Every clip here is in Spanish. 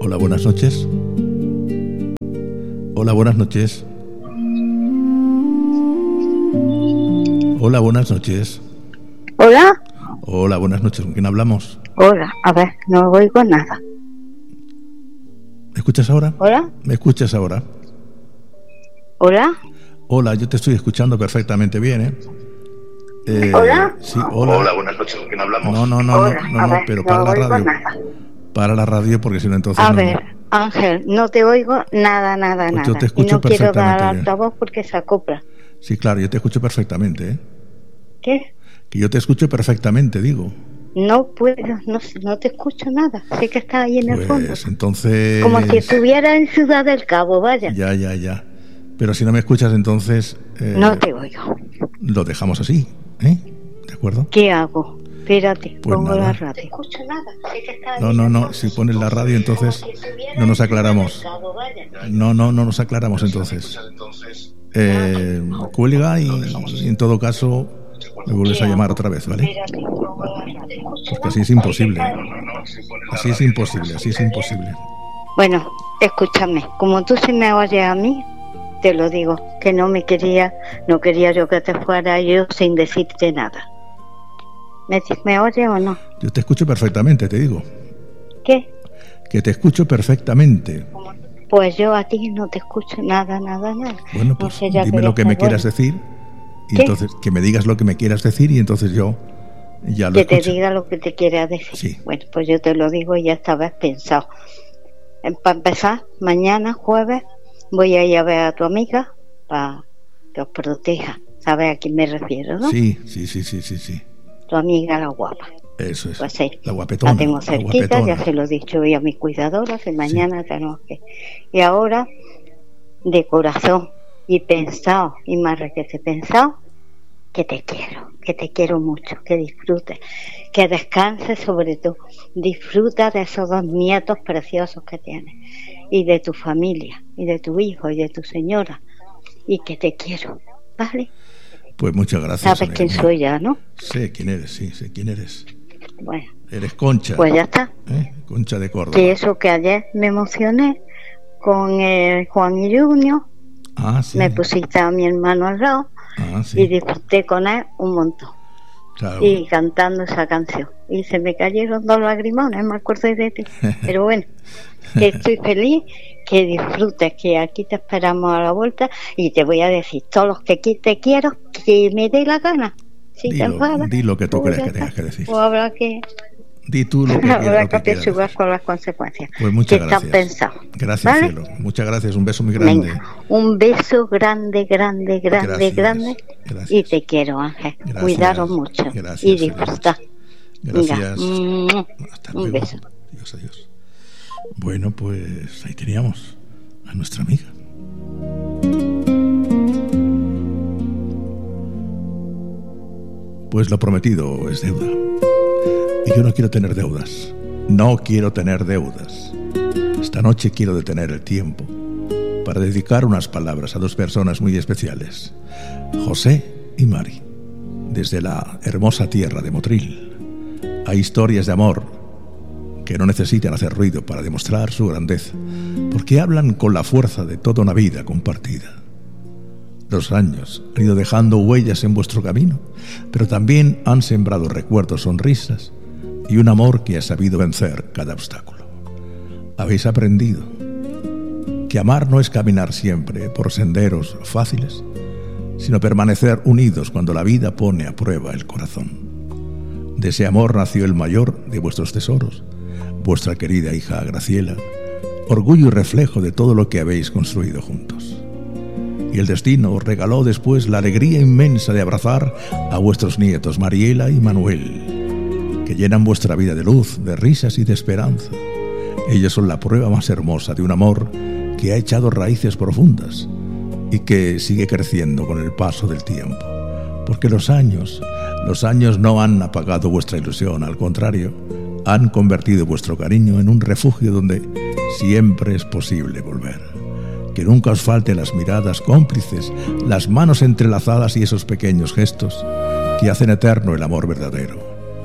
Hola, buenas noches. Hola, buenas noches. Hola, buenas noches. ¿Hola? Hola, buenas noches. ¿Con quién hablamos? Hola, a ver, no oigo nada. ¿Me escuchas ahora? ¿Hola? ¿Me escuchas ahora? ¿Hola? Hola, yo te estoy escuchando perfectamente bien, ¿eh? ¿Hola? Sí, hola. Hola, buenas noches. ¿Con quién hablamos? No, Hola, a ver, pero no para la oigo radio. nada. Para la radio, porque si no, entonces A no. ver, Ángel, no te oigo nada. Pues yo te Y escucho no quiero dar perfectamente bien. altavoz porque se acopla. Sí, claro, yo te escucho perfectamente, ¿eh? ¿Qué? Que yo te escucho perfectamente, digo. No puedo, no te escucho nada. Sé que estás ahí en el fondo. Pues entonces... Como si estuviera en Ciudad del Cabo, vaya. Ya. Pero si no me escuchas, entonces... No te oigo. Lo dejamos así, ¿eh? ¿De acuerdo? ¿Qué hago? Espérate, Pues pongo nada. la radio. No te escucho nada. Sé que estás ahí No, si pones la radio, entonces no nos aclaramos. No nos aclaramos, entonces. Cuelga y en todo caso me vuelves a llamar otra vez, ¿vale? Porque así es imposible. Así es imposible. Bueno, escúchame, como tú se me oyes a mí, te lo digo, que no quería yo que te fuera yo sin decirte nada. ¿Me oyes o no? Yo te escucho perfectamente, te digo. ¿Qué? Que te escucho perfectamente. Pues yo a ti no te escucho nada. Bueno, pues no sé, dime lo que me quieras decir. Y ¿Qué? entonces, que me digas lo que me quieras decir y entonces yo ya lo Que escucho. te diga lo que te quieras decir. Sí. Bueno, pues yo te lo digo y ya estabas pensado. Para empezar, mañana, jueves, voy a ir a ver a tu amiga para que os proteja. ¿Sabes a quién me refiero, no? Sí. Tu amiga la guapa. Eso es. Pues sí, La guapetona. la tengo cerquita, guapetona. ya se lo he dicho hoy a mi cuidadora, que mañana tenemos que... Y ahora, de corazón, y pensado, y más que te he pensado, que te quiero mucho, que disfrutes, que descanses sobre todo, disfruta de esos 2 nietos preciosos que tienes, y de tu familia, y de tu hijo, y de tu señora, y que te quiero, ¿vale? Pues muchas gracias. ¿Sabes amiga quién mía. soy ya, no? Sé quién eres, sí, sé quién eres. Bueno, Eres Concha. pues ya está. Concha de Córdoba. Que eso que ayer me emocioné con Juan y Junior, Sí. me pusiste a mi hermano al lado Sí. y disfruté con él un montón. Claro. Y cantando esa canción. Y se me cayeron 2 lagrimones, me acordé de ti. Pero bueno, que estoy feliz, que disfrutes, que aquí te esperamos a la vuelta y te voy a decir todos los que te quiero, que me dé la gana. Si te enfadas, Di lo que tú pues creas ya que tengas está. que decir. O habrá que... Di tú lo que Habrá quieras. que apechugar con las consecuencias. Pues muchas que gracias. están pensados. Gracias, ¿Vale? cielo. Muchas gracias. Un beso muy grande. Venga, un beso grande. Gracias. Y te quiero, Ángel. Gracias. Cuidaros mucho. Gracias, Y disfrutar. Gracias. Venga. Hasta Un luego. beso. Adiós. Bueno, pues ahí teníamos a nuestra amiga. Pues lo prometido es deuda. Y yo no quiero tener deudas. No quiero tener deudas. Esta noche quiero detener el tiempo para dedicar unas palabras a 2 personas muy especiales, José y Mari, desde la hermosa tierra de Motril. Hay historias de amor que no necesitan hacer ruido para demostrar su grandeza, porque hablan con la fuerza de toda una vida compartida. Los años han ido dejando huellas en vuestro camino, pero también han sembrado recuerdos, sonrisas y un amor que ha sabido vencer cada obstáculo. Habéis aprendido que amar no es caminar siempre por senderos fáciles, sino permanecer unidos cuando la vida pone a prueba el corazón. De ese amor nació el mayor de vuestros tesoros, vuestra querida hija Graciela, orgullo y reflejo de todo lo que habéis construido juntos. Y el destino os regaló después la alegría inmensa de abrazar a vuestros nietos Mariela y Manuel, que llenan vuestra vida de luz, de risas y de esperanza. Ellos son la prueba más hermosa de un amor que ha echado raíces profundas y que sigue creciendo con el paso del tiempo. Porque los años no han apagado vuestra ilusión, al contrario, han convertido vuestro cariño en un refugio donde siempre es posible volver. Que nunca os falten las miradas cómplices, las manos entrelazadas y esos pequeños gestos que hacen eterno el amor verdadero.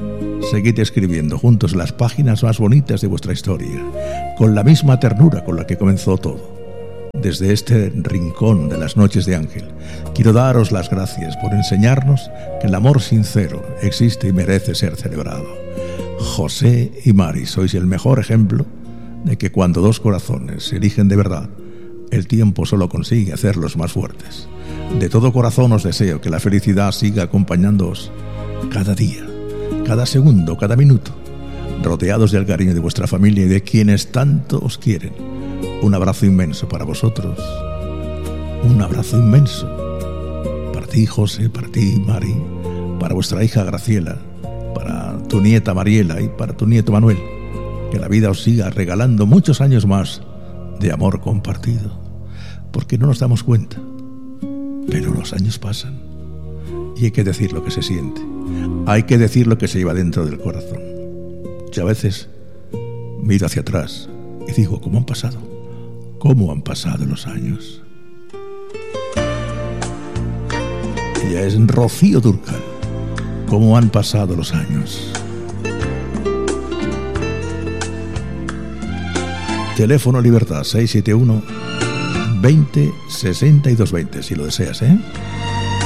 Seguid escribiendo juntos las páginas más bonitas de vuestra historia, con la misma ternura con la que comenzó todo. Desde este rincón de las noches de Ángel, quiero daros las gracias por enseñarnos que el amor sincero existe y merece ser celebrado. José y Mari, sois el mejor ejemplo de que cuando dos corazones se eligen de verdad, el tiempo solo consigue hacerlos más fuertes. De todo corazón os deseo que la felicidad siga acompañándoos cada día, cada segundo, cada minuto, rodeados del cariño de vuestra familia y de quienes tanto os quieren. Un abrazo inmenso para vosotros, un abrazo inmenso para ti, José, para ti, Mari, para vuestra hija Graciela, para tu nieta Mariela y para tu nieto Manuel. Que la vida os siga regalando muchos años más de amor compartido, porque no nos damos cuenta, pero los años pasan y hay que decir lo que se siente, hay que decir lo que se lleva dentro del corazón. Yo a veces miro hacia atrás y digo, ¿cómo han pasado los años? Ella es Rocío Dúrcal. ¿Cómo han pasado los años? Teléfono Libertad 671 20 62 20, si lo deseas, ¿eh?